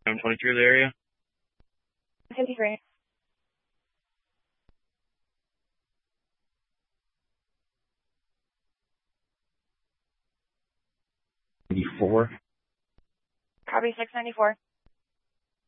I'm 23 of the area. 53. 94. Copy 694.